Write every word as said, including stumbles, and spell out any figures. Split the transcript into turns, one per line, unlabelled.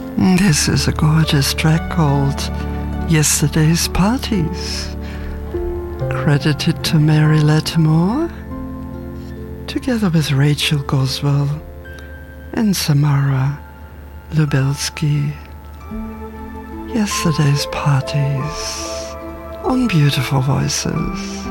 This is a gorgeous track called Yesterday's Parties, credited to Mary Latimore, together with Rachel Goswell and Samara Lubelsky. Yesterday's Parties on Beautiful Voices.